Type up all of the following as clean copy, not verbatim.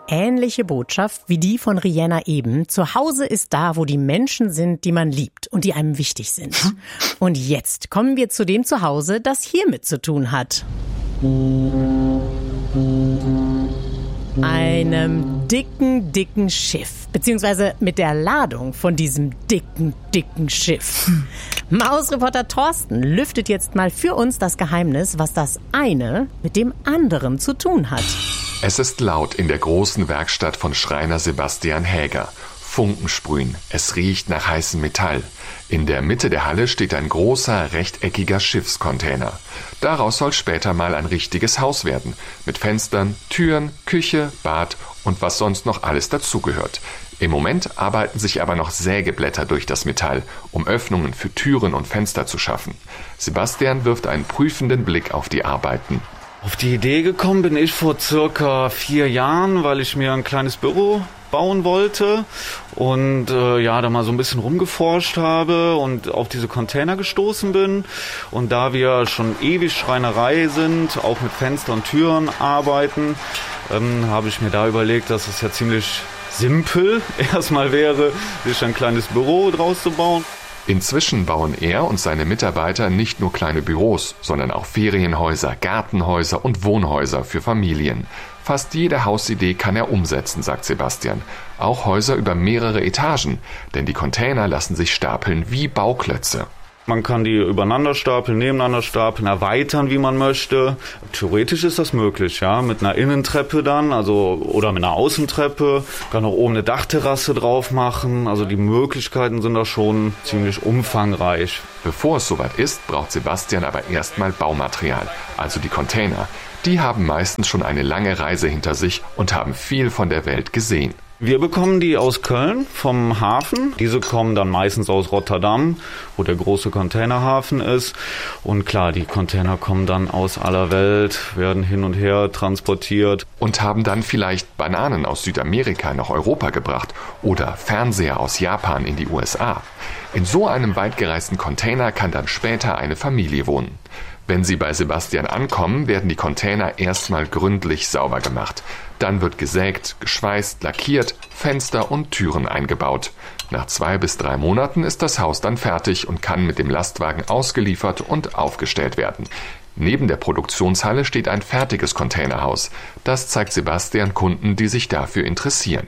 ähnliche Botschaft wie die von Rihanna eben. Zu Hause ist da, wo die Menschen sind, die man liebt und die einem wichtig sind. Und jetzt kommen wir zu dem Zuhause, das hiermit zu tun hat. Einem dicken Schiff, beziehungsweise mit der Ladung von diesem dicken Schiff. Mausreporter Thorsten lüftet jetzt mal für uns das Geheimnis, was das eine mit dem anderen zu tun hat. Es ist laut in der großen Werkstatt von Schreiner Sebastian Häger. Funken sprühen, es riecht nach heißem Metall. In der Mitte der Halle steht ein großer, rechteckiger Schiffscontainer. Daraus soll später mal ein richtiges Haus werden. Mit Fenstern, Türen, Küche, Bad und was sonst noch alles dazugehört. Im Moment arbeiten sich aber noch Sägeblätter durch das Metall, um Öffnungen für Türen und Fenster zu schaffen. Sebastian wirft einen prüfenden Blick auf die Arbeiten. Auf die Idee gekommen bin ich vor circa 4 Jahren, weil ich mir ein kleines Büro bauen wollte und da mal so ein bisschen rumgeforscht habe und auf diese Container gestoßen bin. Und da wir schon ewig Schreinerei sind, auch mit Fenster und Türen arbeiten, habe ich mir da überlegt, dass es ja ziemlich simpel erstmal wäre, sich ein kleines Büro draus zu bauen. Inzwischen bauen er und seine Mitarbeiter nicht nur kleine Büros, sondern auch Ferienhäuser, Gartenhäuser und Wohnhäuser für Familien. Fast jede Hausidee kann er umsetzen, sagt Sebastian. Auch Häuser über mehrere Etagen, denn die Container lassen sich stapeln wie Bauklötze. Man kann die übereinander stapeln, nebeneinander stapeln, erweitern, wie man möchte. Theoretisch ist das möglich, ja, mit einer Innentreppe dann, oder mit einer Außentreppe. Kann auch oben eine Dachterrasse drauf machen. Also die Möglichkeiten sind da schon ziemlich umfangreich. Bevor es soweit ist, braucht Sebastian aber erstmal Baumaterial, also die Container. Die haben meistens schon eine lange Reise hinter sich und haben viel von der Welt gesehen. Wir bekommen die aus Köln vom Hafen. Diese kommen dann meistens aus Rotterdam, wo der große Containerhafen ist. Und klar, die Container kommen dann aus aller Welt, werden hin und her transportiert. Und haben dann vielleicht Bananen aus Südamerika nach Europa gebracht oder Fernseher aus Japan in die USA. In so einem weitgereisten Container kann dann später eine Familie wohnen. Wenn sie bei Sebastian ankommen, werden die Container erstmal gründlich sauber gemacht. Dann wird gesägt, geschweißt, lackiert, Fenster und Türen eingebaut. Nach 2 bis 3 Monaten ist das Haus dann fertig und kann mit dem Lastwagen ausgeliefert und aufgestellt werden. Neben der Produktionshalle steht ein fertiges Containerhaus. Das zeigt Sebastian Kunden, die sich dafür interessieren.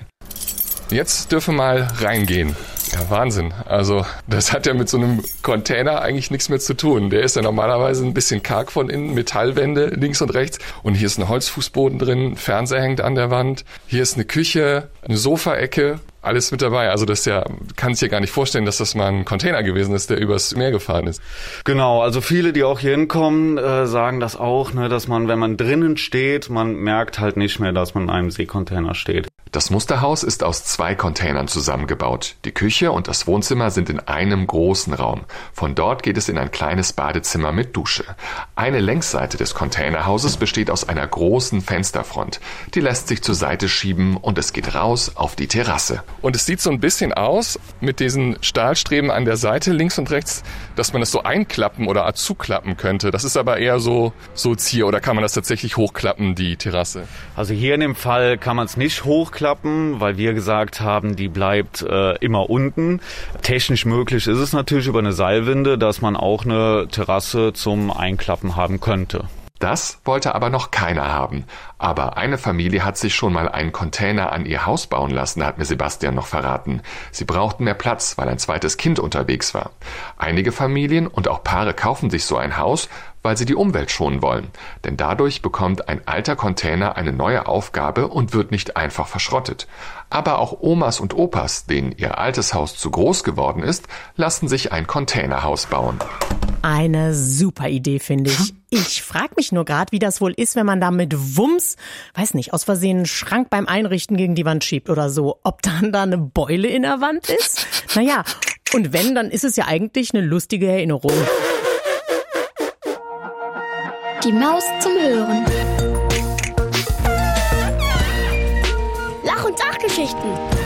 Jetzt dürfen wir mal reingehen. Ja, Wahnsinn. Also das hat ja mit so einem Container eigentlich nichts mehr zu tun. Der ist ja normalerweise ein bisschen karg von innen, Metallwände links und rechts. Und hier ist ein Holzfußboden drin, Fernseher hängt an der Wand. Hier ist eine Küche, eine Sofaecke, alles mit dabei. Also das ja, kann sich ja gar nicht vorstellen, dass das mal ein Container gewesen ist, der übers Meer gefahren ist. Genau, also viele, die auch hier hinkommen, sagen das auch, ne, dass man, wenn man drinnen steht, man merkt halt nicht mehr, dass man in einem Seekontainer steht. Das Musterhaus ist aus 2 Containern zusammengebaut. Die Küche und das Wohnzimmer sind in einem großen Raum. Von dort geht es in ein kleines Badezimmer mit Dusche. Eine Längsseite des Containerhauses besteht aus einer großen Fensterfront. Die lässt sich zur Seite schieben und es geht raus auf die Terrasse. Und es sieht so ein bisschen aus mit diesen Stahlstreben an der Seite links und rechts, dass man es so einklappen oder zuklappen könnte. Das ist aber eher so Zier, oder kann man das tatsächlich hochklappen, die Terrasse? Also hier in dem Fall kann man es nicht hochklappen, weil wir gesagt haben, die bleibt immer unten. Technisch möglich ist es natürlich über eine Seilwinde, dass man auch eine Terrasse zum Einklappen haben könnte. Das wollte aber noch keiner haben. Aber eine Familie hat sich schon mal einen Container an ihr Haus bauen lassen, hat mir Sebastian noch verraten. Sie brauchten mehr Platz, weil ein zweites Kind unterwegs war. Einige Familien und auch Paare kaufen sich so ein Haus, weil sie die Umwelt schonen wollen. Denn dadurch bekommt ein alter Container eine neue Aufgabe und wird nicht einfach verschrottet. Aber auch Omas und Opas, denen ihr altes Haus zu groß geworden ist, lassen sich ein Containerhaus bauen. Eine super Idee, finde ich. Ich frage mich nur gerade, wie das wohl ist, wenn man da mit Wumms, weiß nicht, aus Versehen einen Schrank beim Einrichten gegen die Wand schiebt oder so. Ob dann da eine Beule in der Wand ist? Naja, und wenn, dann ist es ja eigentlich eine lustige Erinnerung. Die Maus zum Hören. Lach- und Sachgeschichten.